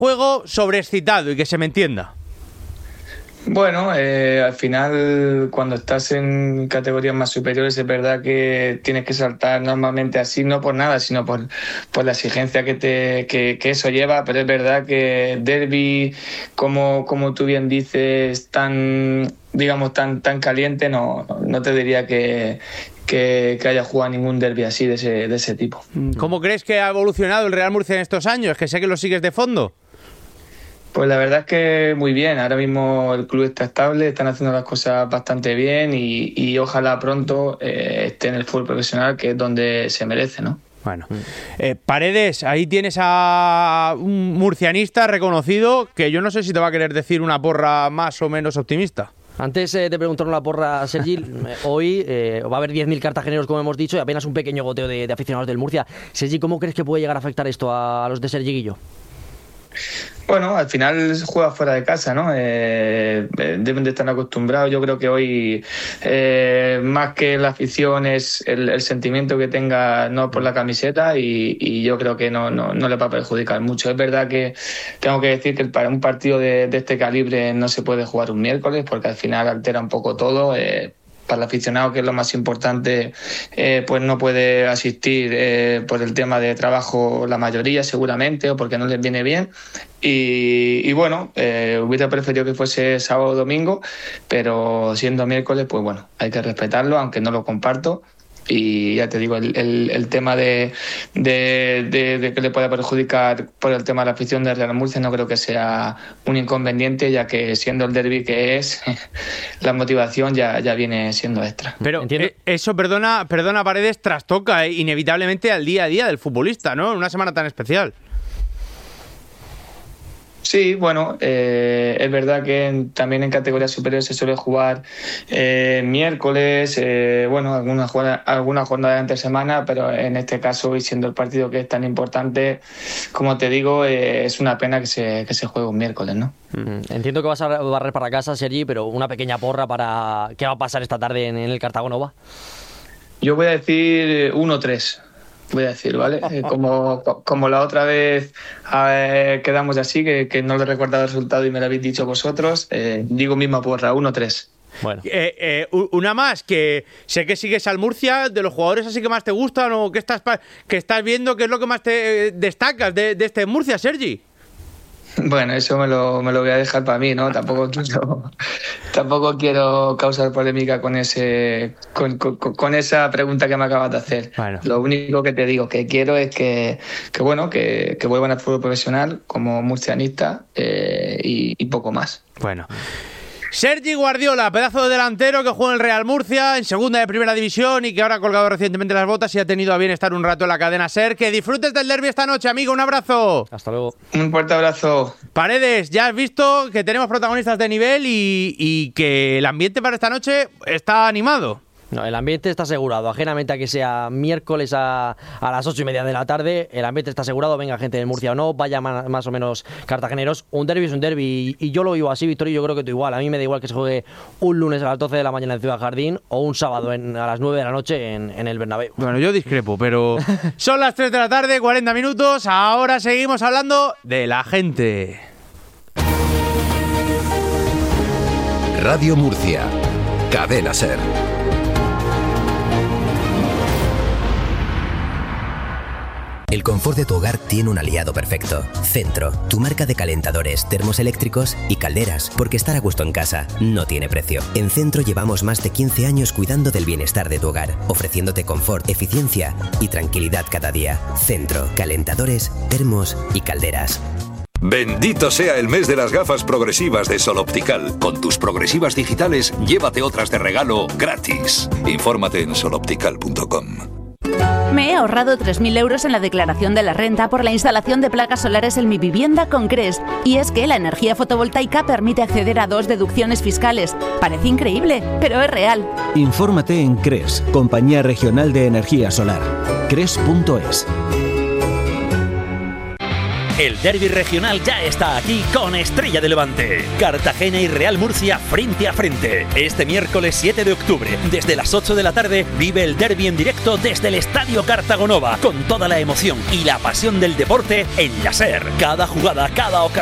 juego sobreexcitado y que se me entienda. Bueno, al final cuando estás en categorías más superiores es verdad que tienes que saltar normalmente así, no por nada, sino por la exigencia que eso lleva, pero es verdad que derbi, como tú bien dices, tan caliente, no te diría que haya jugado ningún derbi así de ese tipo. ¿Cómo crees que ha evolucionado el Real Murcia en estos años? Que sé que lo sigues de fondo. Pues la verdad es que muy bien, ahora mismo el club está estable, están haciendo las cosas bastante bien y ojalá pronto esté en el fútbol profesional, que es donde se merece, ¿no? Bueno, Paredes, ahí tienes a un murcianista reconocido que yo no sé si te va a querer decir una porra más o menos optimista. Antes de preguntar una porra a Sergi, hoy va a haber 10.000 cartageneros, como hemos dicho, y apenas un pequeño goteo de aficionados del Murcia. Sergi, ¿cómo crees que puede llegar a afectar esto a los de Sergi Guillo? Bueno, al final juega fuera de casa, ¿no? Deben de estar acostumbrados. Yo creo que hoy, más que la afición, es el sentimiento que tenga, ¿no?, por la camiseta, y yo creo que no le va a perjudicar mucho. Es verdad que tengo que decir que para un partido de este calibre no se puede jugar un miércoles, porque al final altera un poco todo. Para el aficionado, que es lo más importante, pues no puede asistir por el tema de trabajo la mayoría seguramente, o porque no les viene bien. Y bueno, hubiera preferido que fuese sábado o domingo, pero siendo miércoles, pues bueno, hay que respetarlo, aunque no lo comparto. Y ya te digo, el tema de que le pueda perjudicar por el tema de la afición de Real Murcia no creo que sea un inconveniente, ya que siendo el derbi que es, la motivación ya viene siendo extra. Pero eso, perdona Paredes, trastoca inevitablemente al día a día del futbolista, ¿no? En una semana tan especial. Sí, bueno, es verdad que también en categorías superiores se suele jugar miércoles, bueno, alguna jornada entre semana, pero en este caso, y siendo el partido que es tan importante, como te digo, es una pena que se juegue un miércoles, ¿no? Entiendo que vas a barrer para casa, Sergi, pero una pequeña porra para qué va a pasar esta tarde en el Cartagonova. Yo voy a decir 1-3. Voy a decir, ¿vale? Como la otra vez quedamos así, que no le he recordado el resultado y me lo habéis dicho vosotros, digo misma porra, 1-3. Bueno. Una más, que sé que sigues al Murcia, de los jugadores así que más te gustan o que estás viendo, ¿qué es lo que más te destacas de este Murcia, Sergi? Bueno, eso me lo voy a dejar para mí, ¿no? Tampoco quiero causar polémica con esa pregunta que me acabas de hacer. Bueno. Lo único que te digo que quiero es que vuelvan al fútbol profesional como murcianista, y poco más. Bueno. Sergi Guardiola, pedazo de delantero que juega en el Real Murcia, en segunda de primera división, y que ahora ha colgado recientemente las botas y ha tenido a bien estar un rato en la cadena SER. Que disfrutes del derbi esta noche, amigo. Un abrazo. Hasta luego. Un fuerte abrazo. Paredes, ya has visto que tenemos protagonistas de nivel y que el ambiente para esta noche está animado. No, el ambiente está asegurado, ajenamente a que sea miércoles a las 8:30 de la tarde, el ambiente está asegurado, venga gente de Murcia o no, vaya más o menos cartageneros, un derbi es un derbi, y yo lo vivo así, Víctor, y yo creo que tú igual, a mí me da igual que se juegue un lunes a las 12 de la mañana en Ciudad Jardín o un sábado a las 9 de la noche en el Bernabéu. Bueno, yo discrepo, pero son las 3 de la tarde, 40 minutos, ahora seguimos hablando de la gente. Radio Murcia, Cadena SER. El confort de tu hogar tiene un aliado perfecto. Centro, tu marca de calentadores, termos eléctricos y calderas, porque estar a gusto en casa no tiene precio. En Centro llevamos más de 15 años cuidando del bienestar de tu hogar, ofreciéndote confort, eficiencia y tranquilidad cada día. Centro, calentadores, termos y calderas. Bendito sea el mes de las gafas progresivas de Sol Optical. Con tus progresivas digitales, llévate otras de regalo gratis. Infórmate en soloptical.com. Me he ahorrado 3.000 euros en la declaración de la renta por la instalación de placas solares en mi vivienda con CRES. Y es que la energía fotovoltaica permite acceder a 2 deducciones fiscales. Parece increíble, pero es real. Infórmate en CRES, Compañía Regional de Energía Solar. CRES.es. El derbi regional ya está aquí con Estrella de Levante. Cartagena y Real Murcia frente a frente. Este miércoles 7 de octubre, desde las 8 de la tarde, vive el derbi en directo desde el Estadio Cartagonova, con toda la emoción y la pasión del deporte en la SER. Cada jugada, cada ocasión